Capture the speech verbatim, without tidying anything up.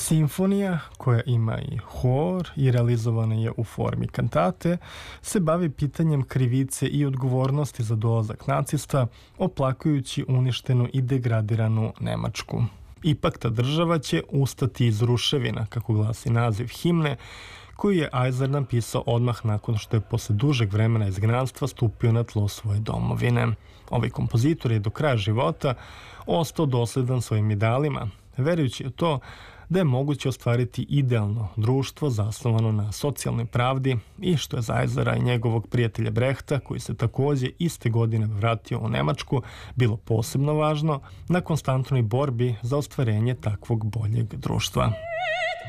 Simfonija, koja ima i hor i realizovana je u formi kantate, se bavi pitanjem krivice i odgovornosti za dolazak nacista, oplakujući uništenu i degradiranu Nemačku. Ipak ta država će ustati iz ruševina, kako glasi naziv himne, koju je Ajzer napisao odmah nakon što je posle dužeg vremena izgnanstva stupio na tlo svoje domovine. Ovaj kompozitor je do kraja života ostao dosledan svojim idealima, verujući u to da je moguće ostvariti idealno društvo zasnovano na socijalnoj pravdi i što je za Ajzera i njegovog prijatelja Brehta, koji se takođe iste godine vratio u Nemačku, bilo posebno važno na konstantnoj borbi za ostvarenje takvog boljeg društva.